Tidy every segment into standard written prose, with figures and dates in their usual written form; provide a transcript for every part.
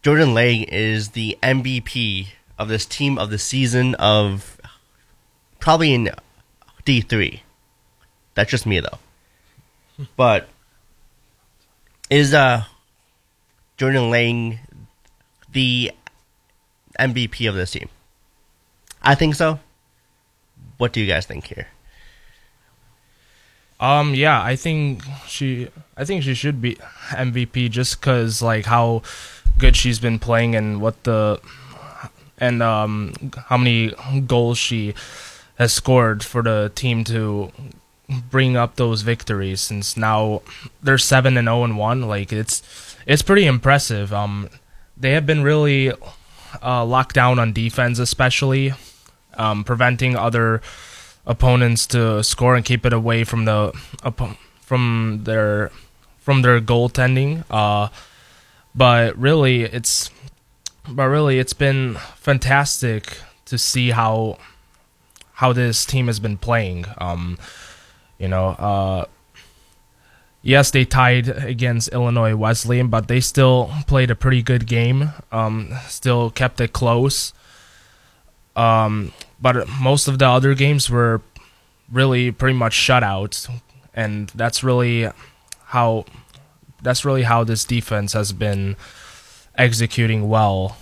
Jordan Lang is the MVP of this team of the season of probably in D3. That's just me though. But is Jordan Lang the MVP of this team? I think so. What do you guys think here? Yeah, I think she should be MVP just because like how good she's been playing and how many goals she has scored for the team to bring up those victories. Since now they're 7-0-1, like it's pretty impressive. They have been really locked down on defense, especially preventing other opponents to score and keep it away from their goaltending. But really, it's been fantastic to see how this team has been playing. Yes, they tied against Illinois Wesleyan, but they still played a pretty good game. Still kept it close. But most of the other games were really pretty much shutouts, and that's really how this defense has been executing well.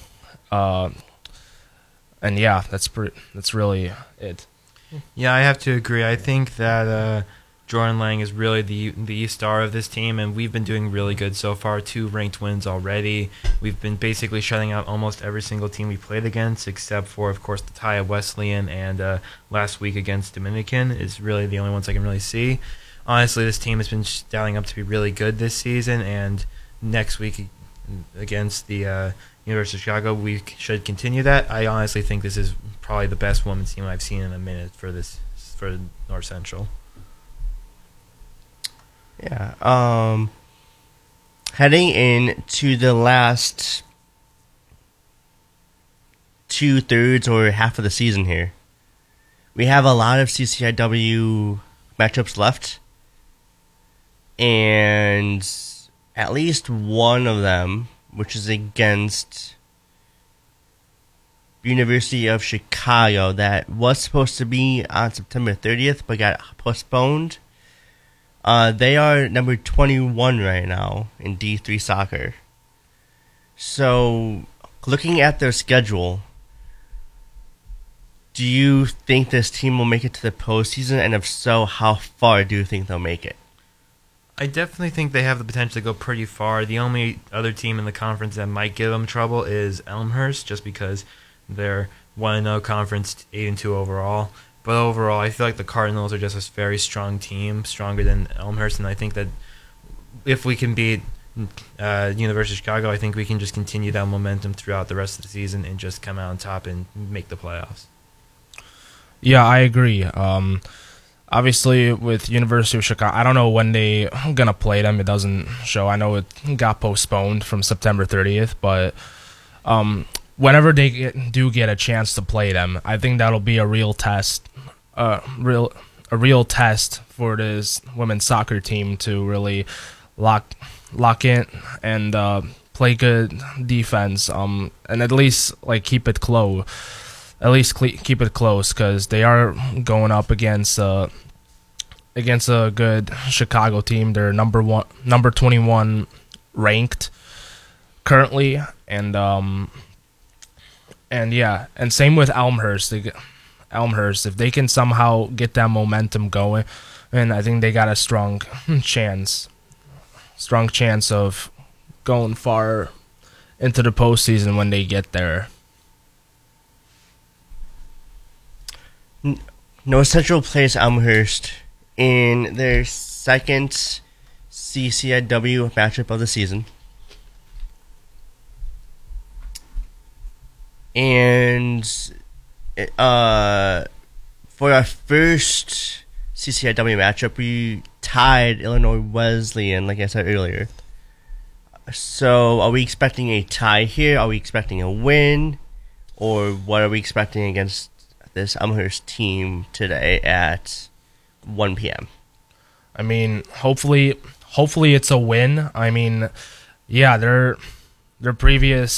And yeah, that's really it. Yeah, I have to agree. I think that Jordan Lang is really the star of this team, and we've been doing really good so far. 2 ranked wins already. We've been basically shutting out almost every single team we played against, except for, of course, the tie of Wesleyan and last week against Dominican is really the only ones I can really see. Honestly, this team has been styling up to be really good this season, and next week against the University of Chicago, we should continue that. I honestly think this is probably the best women's team I've seen in a minute for North Central. Yeah. Heading into the last 2/3 or half of the season here, we have a lot of CCIW matchups left, and at least one of them, which is against University of Chicago, that was supposed to be on September 30th but got postponed. They are number 21 right now in D3 soccer. So, looking at their schedule, do you think this team will make it to the postseason? And if so, how far do you think they'll make it? I definitely think they have the potential to go pretty far. The only other team in the conference that might give them trouble is Elmhurst, just because they're 1-0 conference, 8-2 overall. But overall, I feel like the Cardinals are just a very strong team, stronger than Elmhurst, and I think that if we can beat University of Chicago, I think we can just continue that momentum throughout the rest of the season and just come out on top and make the playoffs. Yeah, I agree. Obviously, with University of Chicago, I don't know when they're going to play them. It doesn't show. I know it got postponed from September 30th, but whenever they do get a chance to play them, I think that'll be a real test, a real test for this women's soccer team to really lock in and play good defense, and at least like keep it close. At least keep it close, because they are going up against a good Chicago team. They're number 21 ranked currently, and yeah, and same with Elmhurst. Elmhurst, if they can somehow get that momentum going, and I think they got a strong chance of going far into the postseason when they get there. North Central plays Elmhurst in their second CCIW matchup of the season. And for our first CCIW matchup, we tied Illinois Wesleyan, like I said earlier. So are we expecting a tie here? Are we expecting a win? Or what are we expecting against this Elmhurst team today at 1 p.m.? I mean, hopefully it's a win. I mean, yeah, their previous